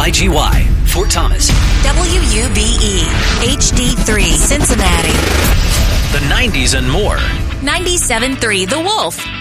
KYGY, Fort Thomas. WUBE, HD3, Cincinnati. The 90s and more. 97.3 The Wolf.